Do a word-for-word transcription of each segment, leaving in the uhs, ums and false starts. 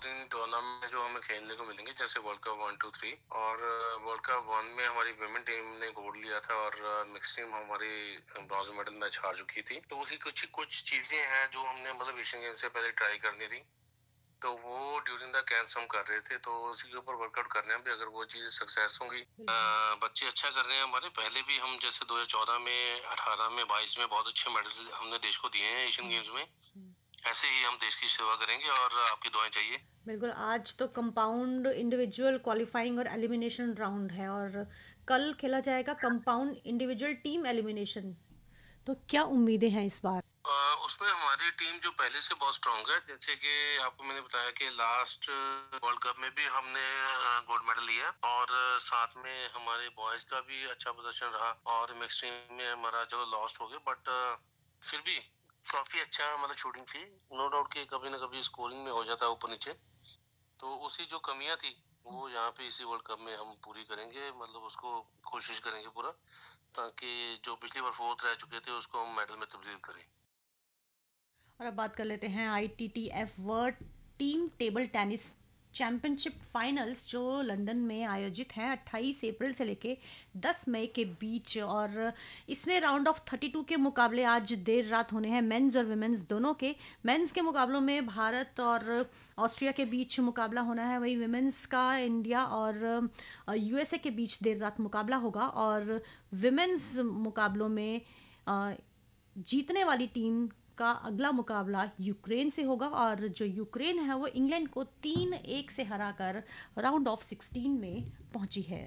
तीन टूर्नामेंट जो हमें खेलने को मिलेंगे, जैसे world cup one two three, और वर्ल्ड कप वन में हमारी वुमेन टीम ने गोल्ड लिया था और मिक्स टीम हमारी ब्रॉन्ज मेडल मैच हार चुकी थी। तो उसी कुछ कुछ चीजें हैं जो हमने मतलब एशियन गेम्स से पहले ट्राई करनी थी, तो वो ड्यूरिंग द कैंप्स हम कर रहे थे, तो उसी के ऊपर वर्कआउट कर रहे हैं भी, अगर वो चीज सक्सेस होंगी। बच्चे अच्छा कर रहे हैं हमारे। पहले भी हम जैसे दो हज़ार चौदह में, अठारह में, बाईस में बहुत अच्छे मेडल्स हमने देश को दिए हैं एशियन गेम्स में। ऐसे ही हम देश की सेवा करेंगे और आपकी दुआएं चाहिए। बिल्कुल। आज तो कंपाउंड इंडिविजुअल क्वालिफाइंग और एलिमिनेशन राउंड है और कल खेला जाएगा कंपाउंड इंडिविजुअल टीम एलिमिनेशन। तो क्या उम्मीदें हैं इस बार? आ, उसमें हमारी टीम जो पहले से बहुत स्ट्रांग है, जैसे कि आपको मैंने बताया कि लास्ट वर्ल्ड कप में भी हमने गोल्ड मेडल लिया, और साथ में हमारे बॉयज का भी अच्छा प्रदर्शन रहा, और मिक्स टीम में हमारा जो लॉस्ट हो गया, बट फिर भी काफी अच्छा मतलब शूटिंग थी। नो डाउट कि कभी ना कभी स्कोरिंग में हो जाता है ऊपर नीचे, तो उसी जो कमियां थी वो यहाँ पे इसी वर्ल्ड कप में हम पूरी करेंगे, मतलब उसको कोशिश करेंगे पूरा, ताकि जो पिछली बार फोर्थ रह चुके थे उसको हम मेडल में तब्दील करें। और अब बात कर लेते हैं I T T F world team table tennis championship finals जो लंदन में आयोजित हैं अट्ठाईस अप्रैल से लेके दस मई के बीच। और इसमें राउंड ऑफ थर्टी टू के मुकाबले आज देर रात होने हैं, मेंस और वुमेन्स दोनों के। मेंस के मुकाबलों में भारत और ऑस्ट्रिया के बीच मुकाबला होना है, वही वुमेन्स का इंडिया और यूएसए के बीच देर रात मुकाबला होगा। और वुमेन्स मुकाबलों में अ, जीतने वाली टीम का अगला मुकाबला यूक्रेन से होगा, और जो यूक्रेन है वो इंग्लैंड को तीन एक से हराकर राउंड ऑफ सिक्सटीन में पहुंची है।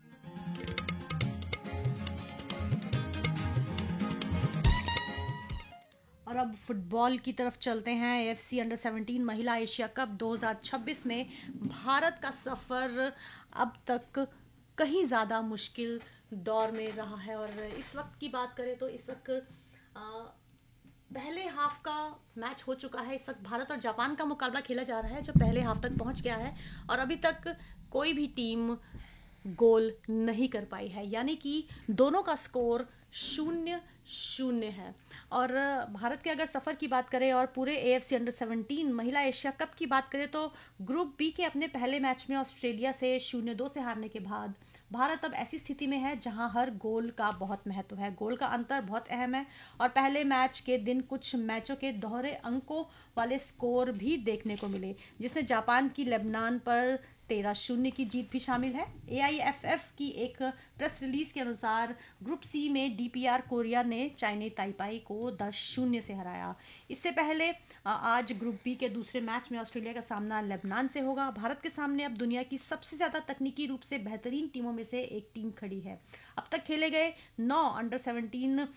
और अब फुटबॉल की तरफ चलते हैं। एएफसी अंडर सेवनटीन महिला एशिया कप दो हज़ार छब्बीस में भारत का सफ़र अब तक कहीं ज़्यादा मुश्किल दौर में रहा है। और इस वक्त की बात करें तो इस वक्त आ, पहले हाफ का मैच हो चुका है। इस वक्त भारत और जापान का मुकाबला खेला जा रहा है जो पहले हाफ तक पहुंच गया है, और अभी तक कोई भी टीम गोल नहीं कर पाई है, यानी कि दोनों का स्कोर शून्य शून्य है। और भारत के अगर सफ़र की बात करें और पूरे एएफसी अंडर सेवनटीन महिला एशिया कप की बात करें तो ग्रुप बी के अपने पहले मैच में ऑस्ट्रेलिया से शून्य दो से हारने के बाद भारत अब ऐसी स्थिति में है जहां हर गोल का बहुत महत्व है, गोल का अंतर बहुत अहम है। और पहले मैच के दिन कुछ मैचों के दोहरे अंकों वाले स्कोर भी देखने को मिले, जिसमें जापान की लेबनान पर तेरह शून्य की जीत भी शामिल है। एआईएफएफ की एक प्रेस रिलीज के अनुसार ग्रुप सी में डीपीआर कोरिया ने चाइना ताइपाई को दस शून्य से हराया। इससे पहले आज ग्रुप बी के दूसरे मैच में ऑस्ट्रेलिया का सामना लेबनान से होगा। भारत के सामने अब दुनिया की सबसे ज़्यादा तकनीकी रूप से बेहतरीन टीमों में से एक टीम खड़ी है। अब तक खेले गए नौ अंडर सेवनटीन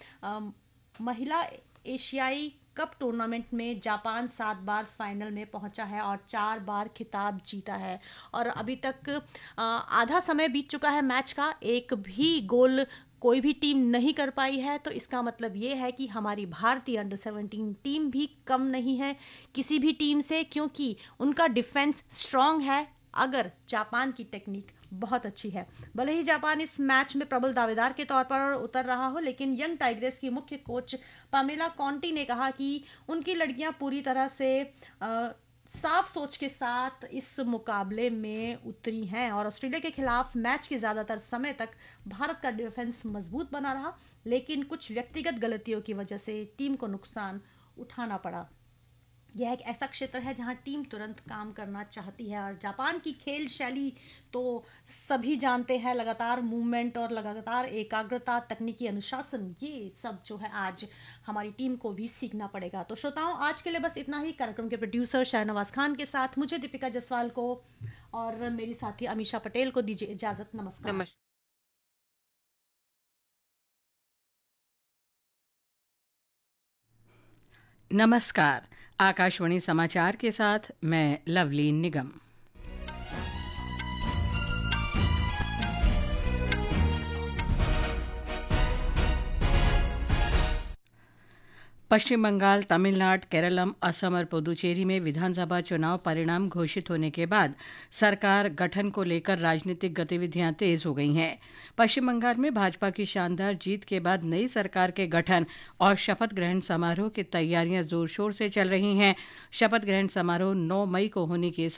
महिला एशियाई कप टूर्नामेंट में जापान सात बार फाइनल में पहुंचा है और चार बार खिताब जीता है। और अभी तक आधा समय बीत चुका है मैच का, एक भी गोल कोई भी टीम नहीं कर पाई है। तो इसका मतलब ये है कि हमारी भारतीय अंडर सेवनटीन टीम भी कम नहीं है किसी भी टीम से, क्योंकि उनका डिफेंस स्ट्रांग है। अगर जापान की टेक्निक बहुत अच्छी है, भले ही जापान इस मैच में प्रबल दावेदार के तौर पर उतर रहा हो, लेकिन यंग टाइग्रेस की मुख्य कोच पामेला कॉन्टी ने कहा कि उनकी लड़कियां पूरी तरह से आ, साफ सोच के साथ इस मुकाबले में उतरी हैं। और ऑस्ट्रेलिया के खिलाफ मैच के ज़्यादातर समय तक भारत का डिफेंस मजबूत बना रहा, लेकिन कुछ व्यक्तिगत गलतियों की वजह से टीम को नुकसान उठाना पड़ा। यह एक ऐसा क्षेत्र है जहां टीम तुरंत काम करना चाहती है। और जापान की खेल शैली तो सभी जानते हैं, लगातार मूवमेंट और लगातार एकाग्रता, तकनीकी अनुशासन, ये सब जो है आज हमारी टीम को भी सीखना पड़ेगा। तो श्रोताओं, आज के लिए बस इतना ही। कार्यक्रम के प्रोड्यूसर शाहनवाज खान के साथ मुझे दीपिका जसवाल को और मेरी साथी अमीषा पटेल को दीजिए इजाजत। नमस्कार। नमस्कार। नमस्कार। आकाशवाणी समाचार के साथ मैं लवलीन निगम। पश्चिम बंगाल, तमिलनाडु, केरलम, असम और पुदुचेरी में विधानसभा चुनाव परिणाम घोषित होने के बाद सरकार गठन को लेकर राजनीतिक गतिविधियां तेज हो गई हैं। पश्चिम बंगाल में भाजपा की शानदार जीत के बाद नई सरकार के गठन और शपथ ग्रहण समारोह की तैयारियां जोर शोर से चल रही हैं। शपथ ग्रहण समारोह नौ मई को होने के